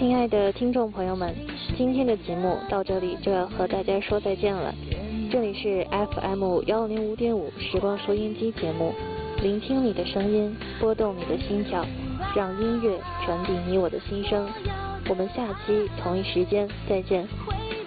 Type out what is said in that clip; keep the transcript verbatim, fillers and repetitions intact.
亲爱的听众朋友们，今天的节目到这里就要和大家说再见了。这里是 F M 幺零五点五时光收音机节目，聆听你的声音，拨动你的心跳，让音乐传递你我的心声。我们下期同一时间再见。